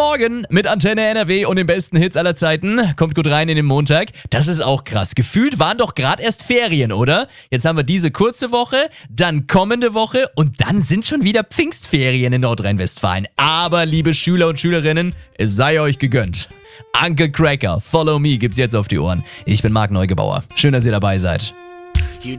Morgen mit Antenne NRW und den besten Hits aller Zeiten. Kommt gut rein in den Montag. Das ist auch krass. Gefühlt waren doch gerade erst Ferien, oder? Jetzt haben wir diese kurze Woche, dann kommende Woche und dann sind schon wieder Pfingstferien in Nordrhein-Westfalen. Aber liebe Schüler und Schülerinnen, es sei euch gegönnt. Uncle Cracker, Follow Me gibt's jetzt auf die Ohren. Ich bin Marc Neugebauer. Schön, dass ihr dabei seid.